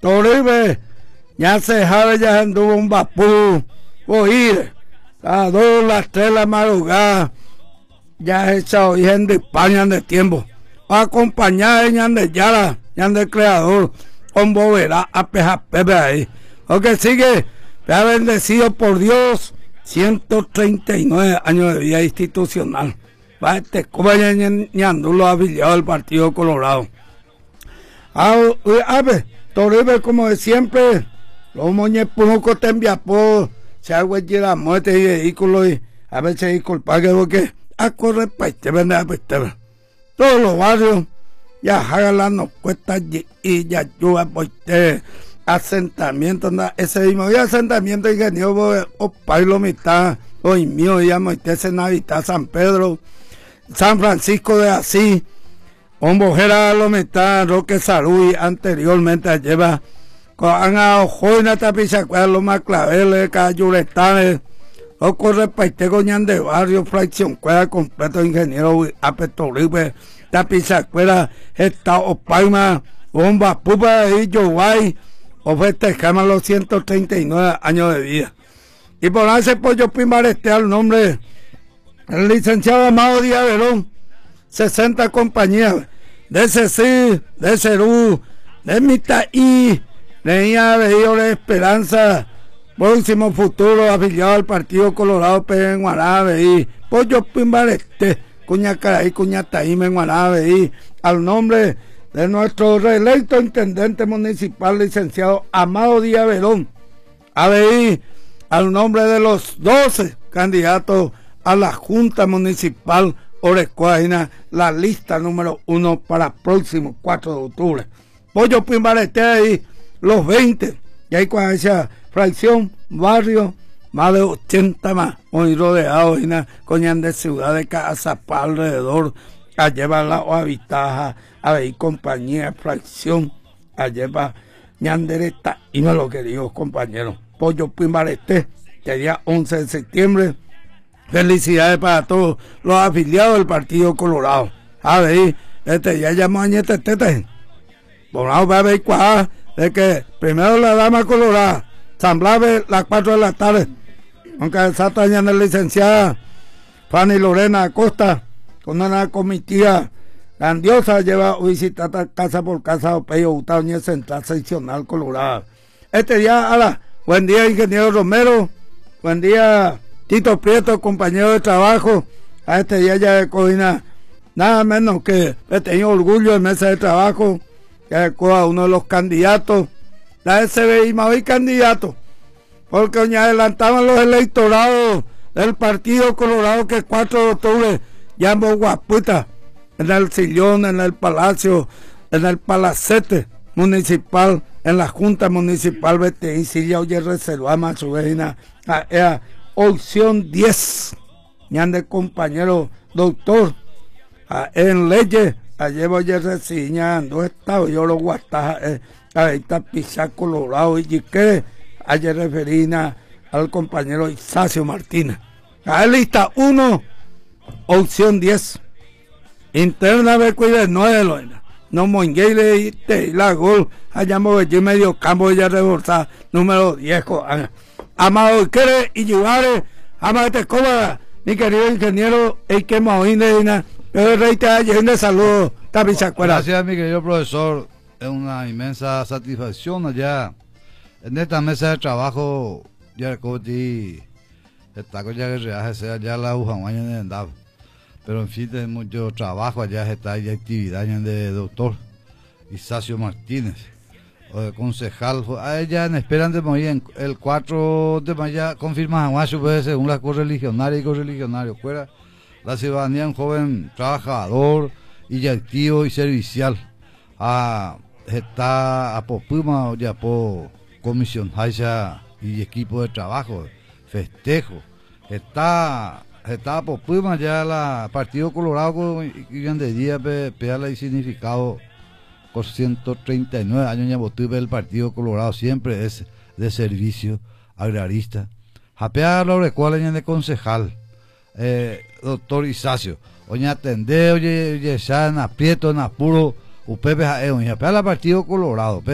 Toribe, ya se sabe, ya anduvo un vapú, oír, a 2, las 3 de la madrugada, ya esa origen de España de tiempo, acompañar en de Yara, ya de creador, con boverá a peja pepe ahí, porque sigue, ha bendecido por Dios, 139 años de vida institucional, va este Cuba ñandulo afiliado del Partido Colorado. A ver, Toribe, como de siempre, los moñepunucos te envían por si algo es la muerte y vehículos y a veces disculpa que porque a correr para este vender todos los barrios ya hagan las cuestas y ya ayuda por este asentamiento, ese mismo día asentamiento ingeniero o pailo mitad hoy mío digamos este Navidad San Pedro, San Francisco de Asís, Ombojera lo mitad Roque Salud anteriormente lleva con a joina tapizacuela los más claveles cayuretanes o correspeite coñan de barrio fracción cuela completo ingeniero Apetoribe tapizacuela está opaima bomba pupa y Yoway o festejamos los 139 años de vida y por hace pollo pimareste al nombre el licenciado Amado Díaz Verón 60 compañías de CECI, de CERU, de MITAI, leía veído la esperanza, próximo futuro afiliado al Partido Colorado en Guanabe y pollo pimbareste, cuña caray, cuña taíme en Guanabe y al nombre de nuestro reelecto intendente municipal licenciado Amado Díaz Verón, ABI, al nombre de los 12 candidatos a la Junta Municipal Orecuaina, la lista número 1 para próximo 4 de octubre. Pollo Pimbarete ahí, los 20, y hay con esa fracción, barrio, más de 80 más, hoy rodeados coñan de ciudad de Cazapá alrededor, a llevar la Oavitaja, a ver compañía, fracción, a llevar ñandereta, y no lo queridos compañeros. Pollo Pimbarete, que día 11 de septiembre, felicidades para todos los afiliados del Partido Colorado. A ver, ya llamó a Ñete Tete. Bueno, va a ver cuál, de que primero la dama colorada, San Blas las 4 de la tarde, aunque esa mañana la licenciada Fanny Lorena Acosta, con una comitiva grandiosa, lleva a visitar casa por casa, Opeyo, Utañez Central Seccional Colorada. Este día, buen día, ingeniero Romero, buen día, Tito Prieto, compañero de trabajo, a este día ya de Codina, nada menos que he tenido orgullo de mesa de trabajo, que a uno de los candidatos, la SBI más hoy candidato, porque hoy adelantaban los electorados del Partido Colorado que el 4 de octubre ya en Guaputa, en el sillón, en el palacio, en el palacete municipal, en la Junta Municipal BTI, Silla oye reservamos a su vecina, opción 10, ya de compañero doctor, en leyes, ayer voy a reseñando estado, yo lo guataja, ahí está Pizá Colorado, y que ayer referina al compañero Isacio Martínez. A lista 1, opción 10, interna de cuide 9, no mongueile y te la gol, allá allí medio campo, ya rebolsa, número 10, Amado Quiere y Yuare, Amate Cómoda, mi querido ingeniero, el que Maoine, el rey te ayer de saludo, gracias mi querido profesor, es una inmensa satisfacción allá en esta mesa de trabajo, ya Coti, está con ya que reaje allá la Ujamaña en el DAV, pero en fin, de mucho trabajo allá está y actividad de doctor Isacio Martínez. Concejal, a ella en esperan de morir el 4 de mayo confirma Aguacho según las correligionarias y correligionarios fuera la ciudadanía un joven trabajador y activo y servicial está a popuma ya por comisión haya y equipo de trabajo festejo está a popuma ya la Partido Colorado y de día pega el significado por 139 años ya voté del Partido Colorado, siempre es de servicio agrarista. Japea lo recuerda de concejal, doctor Isacio, oña atende, oye, ya en aprieto, en apuro, upepe, japea la Partido Colorado.